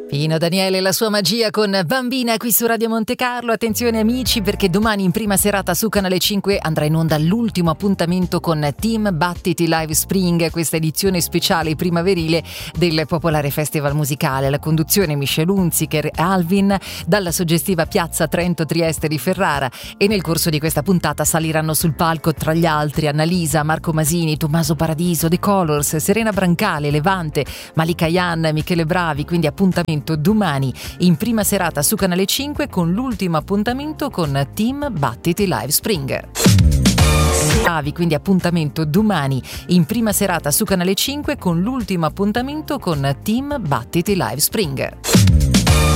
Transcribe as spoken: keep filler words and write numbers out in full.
Pino Daniele e la sua magia con Bambina qui su Radio Monte Carlo. Attenzione amici, perché domani in prima serata su Canale cinque andrà in onda l'ultimo appuntamento con Team Battiti Live Spring, questa edizione speciale primaverile del Popolare Festival Musicale. La conduzione Michelle Hunziker e Alvin dalla suggestiva piazza Trento Trieste di Ferrara, e nel corso di questa puntata saliranno sul palco tra gli altri Annalisa, Marco Masini, Tommaso Paradiso, The Colors, Serena Brancale, Levante, Malika Yan, Michele Bravi. Quindi appuntamento domani in prima serata su Canale cinque con l'ultimo appuntamento con Team Battiti Live Spring. Bravi, quindi appuntamento domani in prima serata su Canale cinque con l'ultimo appuntamento con Team Battiti Live Spring.